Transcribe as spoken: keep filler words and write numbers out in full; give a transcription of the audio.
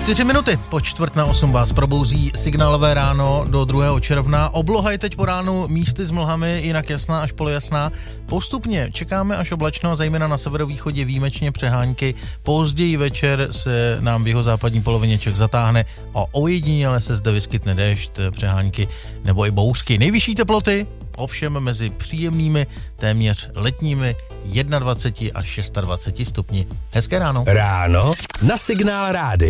Čtyři minuty po čtvrt na osm vás probouzí signálové ráno do druhého června. Obloha je teď po ránu místy s mlhami, jinak jasná až polojasná. Postupně čekáme až oblačno, zejména na severovýchodě výjimečně přehánky. Později večer se nám v jihozápadní polovině Čech zatáhne a ojediněle se zde vyskytne déšť, přehánky nebo i bouřky. Nejvyšší teploty ovšem mezi příjemnými, téměř letními dvacet jedna až dvacet šest stupni. Hezké ráno. Ráno na Signál rádiu.